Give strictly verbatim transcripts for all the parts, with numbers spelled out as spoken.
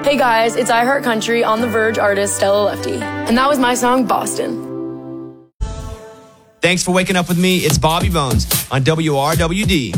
Hey guys, it's I Heart Country on The Verge artist Stella Lefty. And that was my song, Boston. Thanks for waking up with me. It's Bobby Bones on W R W D.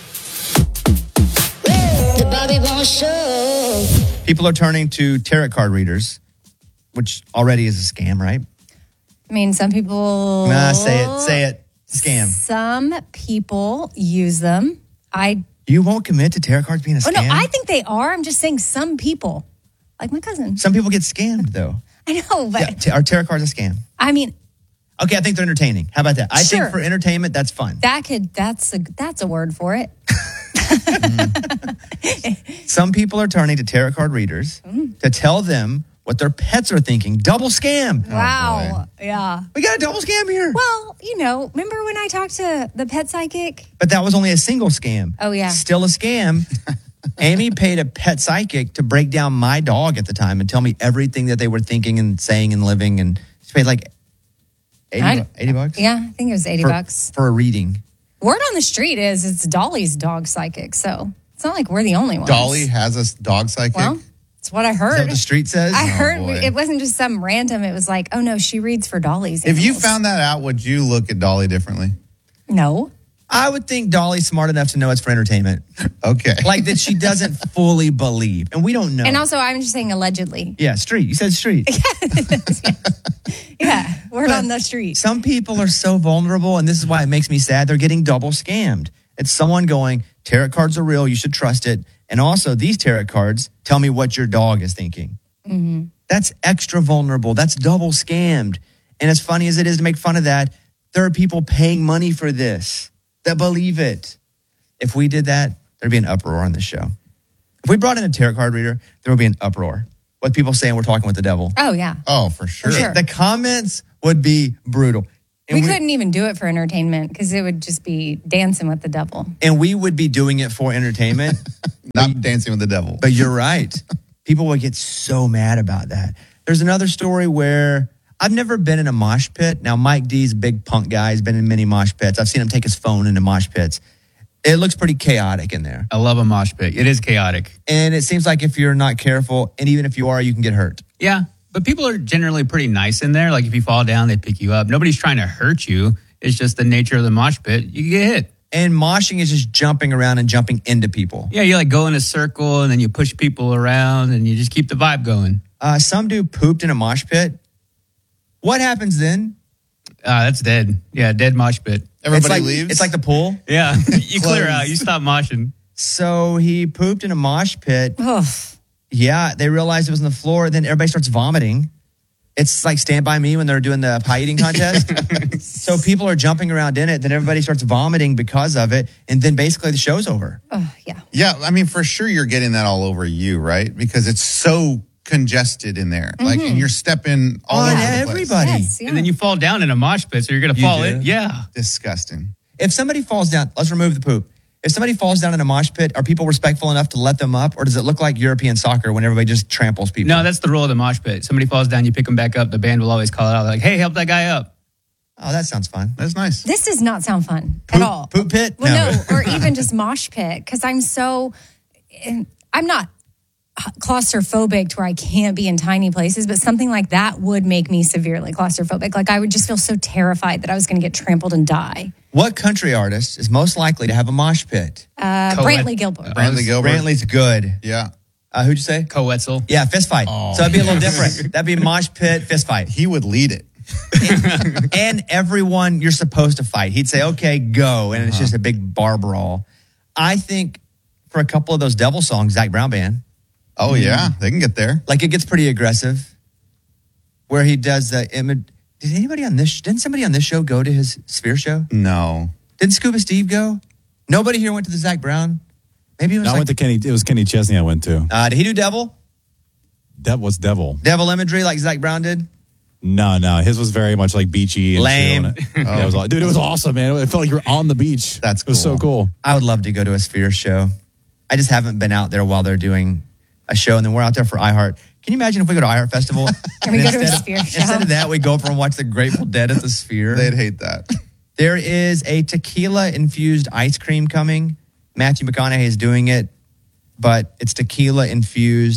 The Bobby Bones Show. People are turning to tarot card readers, which already is a scam, right? I mean, some people... Nah, say it. Say it. Scam. Some people use them. I... You won't commit to tarot cards being a scam? Oh, no, I think they are. I'm just saying some people. Like my cousin. Some people get scammed, though. I know, but... Yeah, t- are tarot cards a scam? I mean... Okay, I think they're entertaining. How about that? I Sure. think for entertainment, that's fun. That could... That's a, that's a word for it. Some people are turning to tarot card readers mm. to tell them what their pets are thinking. Double scam. Wow. Oh, yeah. We got a double scam here. Well, you know, remember when I talked to the pet psychic? But that was only a single scam. Oh, yeah. Still a scam. Amy paid a pet psychic to break down my dog at the time and tell me everything that they were thinking and saying and living. And she paid like eighty, eighty bucks? Yeah, I think it was eighty for, bucks. For a reading. Word on the street is it's Dolly's dog psychic, so it's not like we're the only ones. Dolly has a dog psychic? Well, it's what I heard. Is that what the street says? I Oh, heard boy. it wasn't just some random. It was like, oh no, she reads for Dolly's. If you animals. found that out, would you look at Dolly differently? No. I would think Dolly's smart enough to know it's for entertainment. Okay. Like that she doesn't fully believe. And we don't know. And also, I'm just saying allegedly. Yeah, street. You said street. Yeah, word But on the street. Some people are so vulnerable, and this is why it makes me sad. They're getting double scammed. It's someone going, tarot cards are real. You should trust it. And also, these tarot cards tell me what your dog is thinking. Mm-hmm. That's extra vulnerable. That's double scammed. And as funny as it is to make fun of that, there are people paying money for this that believe it. If we did that, there'd be an uproar on this show. If we brought in a tarot card reader, there would be an uproar. With people saying we're talking with the devil. Oh, yeah. Oh, for sure. For sure. The comments would be brutal. And We, couldn't even do it for entertainment because it would just be dancing with the devil. And we would be doing it for entertainment. Not dancing with the devil. But you're right. People would get so mad about that. There's another story where I've never been in a mosh pit. Now, Mike D's a big punk guy. He's been in many mosh pits. I've seen him take his phone into mosh pits. It looks pretty chaotic in there. I love a mosh pit. It is chaotic. And it seems like if you're not careful, and even if you are, you can get hurt. Yeah, but people are generally pretty nice in there. Like if you fall down, they pick you up. Nobody's trying to hurt you. It's just the nature of the mosh pit. You get hit. And moshing is just jumping around and jumping into people. Yeah, you like go in a circle and then you push people around and you just keep the vibe going. Uh, some dude pooped in a mosh pit. What happens then? Uh, that's dead. Yeah, dead mosh pit. Everybody it's like, leaves? It's like the pool. Yeah, you clear out. You stop moshing. So he pooped in a mosh pit. Oh, Yeah, they realized it was on the floor. Then everybody starts vomiting. It's like Stand By Me when they're doing the pie eating contest. So people are jumping around in it. Then everybody starts vomiting because of it. And then basically the show's over. oh yeah. Yeah, I mean, for sure you're getting that all over you, right? Because it's so congested in there. Like, and you're stepping all On over the place. everybody. Yes, yeah. And then you fall down in a mosh pit, so you're going to You fall do? in. Yeah. Disgusting. If somebody falls down, let's remove the poop. If somebody falls down in a mosh pit, are people respectful enough to let them up? Or does it look like European soccer when everybody just tramples people? No, that's the rule of the mosh pit. Somebody falls down, you pick them back up. The band will always call it out like, hey, help that guy up. Oh, that sounds fun. That's nice. This does not sound fun Poop, at all. poop pit? Well, no, or even just mosh pit because I'm so, I'm not claustrophobic to where I can't be in tiny places, but something like that would make me severely claustrophobic. Like I would just feel so terrified that I was going to get trampled and die. What country artist is most likely to have a mosh pit? Uh, Co- Brantley Gilbert. Brantley Gilbert. Brantley's good. Yeah. Uh, who'd you say? Co-Wetzel. Yeah, fist fight. Oh. So that'd be a little different. That'd be mosh pit, fist fight. He would lead it. And everyone you're supposed to fight. He'd say, okay, go. And it's just a big bar brawl. I think for a couple of those devil songs, Zach Brown Band, Oh, yeah. They can get there. like it gets pretty aggressive where he does the image. Did anybody on this, didn't somebody on this show go to his Sphere show? No. Didn't Scuba Steve go? Nobody here went to the Zach Brown? Maybe it was No, I like, went to Kenny. It was Kenny Chesney. I went to. uh, did he do devil? That was Devil. Devil imagery like Zach Brown did? No, no, his was very much like beachy and Lame. chill, and it- yeah, it was, aw- dude, it was awesome, man. It felt like you were on the beach. That's It was so cool. I would love to go to a Sphere show. I just haven't been out there while they're doing a show, and then we're out there for iHeart. Can you imagine if we go to iHeart Festival? Can we and go to a instead of- Sphere show? Instead of that, we go over and watch the Grateful Dead at the Sphere. They'd hate that. There is a tequila-infused ice cream coming. Matthew McConaughey is doing it, but it's tequila-infused.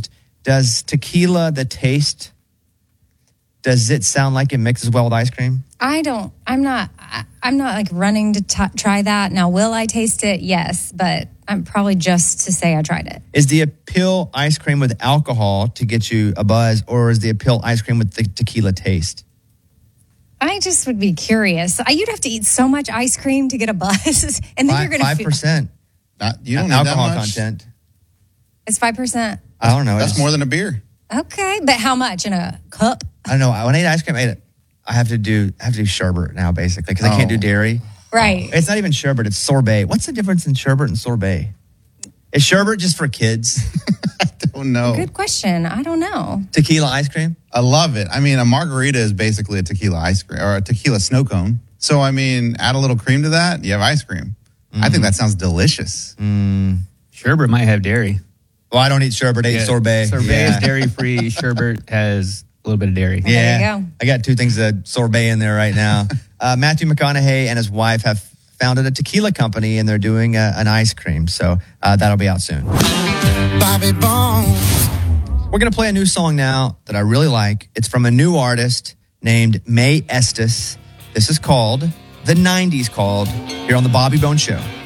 Does tequila, the taste, does it sound like it mixes well with ice cream? I don't, I'm not, I, I'm not like running to t- try that. Now, will I taste it? Yes, but I'm probably just to say I tried it. Is the appeal ice cream with alcohol to get you a buzz, or is the appeal ice cream with the tequila taste? I just would be curious. I, you'd have to eat so much ice cream to get a buzz. And then Five, you're going to five percent Not, you don't need alcohol that much. content. It's five percent. I don't know. That's It's- more than a beer. Okay. But how much in a cup? I don't know. When I eat ice cream, I, eat it. I have to do I have to do sherbet now, basically, because I can't Oh. do dairy. Right. It's not even sherbet; it's sorbet. What's the difference in sherbet and sorbet? Is sherbet just for kids? I don't know. Good question. I don't know. Tequila ice cream? I love it. I mean, a margarita is basically a tequila ice cream or a tequila snow cone. So, I mean, add a little cream to that, you have ice cream. I think that sounds delicious. Sherbet might have dairy. Well, I don't eat sherbet. I eat Yeah, sorbet. Sorbet Yeah. is dairy free. Sherbet has a little bit of dairy. Well, Yeah, there you go. I got two things of sorbet in there right now. uh, Matthew McConaughey and his wife have founded a tequila company, and they're doing a, an ice cream. So uh, that'll be out soon. Bobby Bones. We're going to play a new song now that I really like. It's from a new artist named May Estes. This is called The nineties Called here on the Bobby Bones Show.